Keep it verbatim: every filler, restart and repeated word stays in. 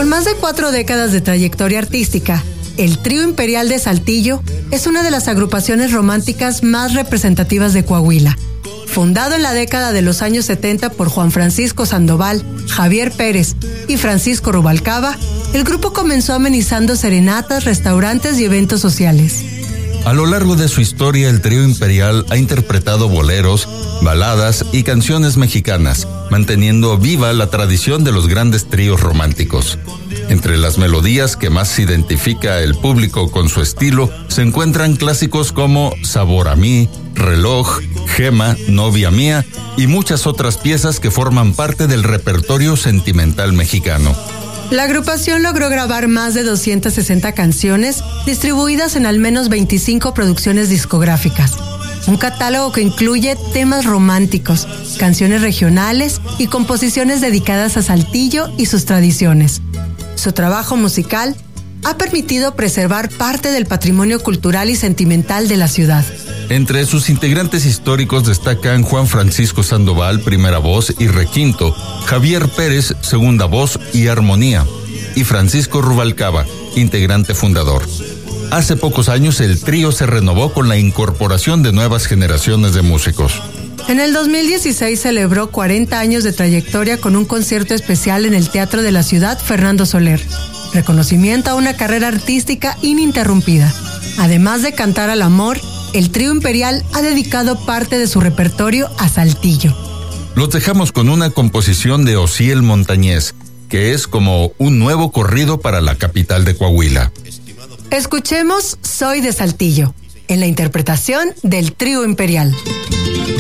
Con más de cuatro décadas de trayectoria artística, el Trío Imperial de Saltillo es una de las agrupaciones románticas más representativas de Coahuila. Fundado en la década de los años setenta por Juan Francisco Sandoval, Javier Pérez y Francisco Rubalcaba, el grupo comenzó amenizando serenatas, restaurantes y eventos sociales. A lo largo de su historia, el Trío Imperial ha interpretado boleros, baladas y canciones mexicanas, manteniendo viva la tradición de los grandes tríos románticos. Entre las melodías que más identifica el público con su estilo, se encuentran clásicos como Sabor a mí, Reloj, Gema, Novia mía y muchas otras piezas que forman parte del repertorio sentimental mexicano. La agrupación logró grabar más de doscientas sesenta canciones, distribuidas en al menos veinticinco producciones discográficas. Un catálogo que incluye temas románticos, canciones regionales y composiciones dedicadas a Saltillo y sus tradiciones. Su trabajo musical ha permitido preservar parte del patrimonio cultural y sentimental de la ciudad. Entre sus integrantes históricos destacan Juan Francisco Sandoval, primera voz y requinto, Javier Pérez, segunda voz y armonía, y Francisco Rubalcaba, integrante fundador. Hace pocos años el trío se renovó con la incorporación de nuevas generaciones de músicos. En el dos mil dieciséis celebró cuarenta años de trayectoria con un concierto especial en el Teatro de la Ciudad Fernando Soler, reconocimiento a una carrera artística ininterrumpida. Además de cantar al amor, el Trío Imperial ha dedicado parte de su repertorio a Saltillo. Los dejamos con una composición de Osiel Montañez, que es como un nuevo corrido para la capital de Coahuila. Escuchemos Soy de Saltillo, en la interpretación del Trío Imperial.